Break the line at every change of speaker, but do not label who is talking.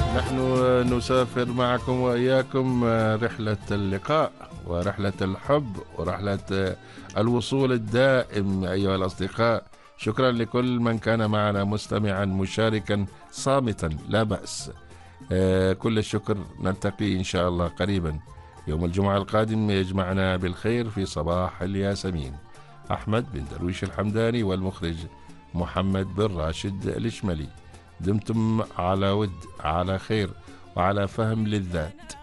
نحن نسافر معكم وإياكم رحلة اللقاء ورحلة الحب ورحلة الوصول الدائم أيها الأصدقاء. شكرا لكل من كان معنا مستمعا مشاركا صامتا، لا بأس. كل الشكر. نلتقي إن شاء الله قريبا يوم الجمعة القادم يجمعنا بالخير في صباح الياسمين. أحمد بن درويش الحمداني والمخرج محمد بن راشد الإشملي. دمتم على ود، على خير، وعلى فهم للذات.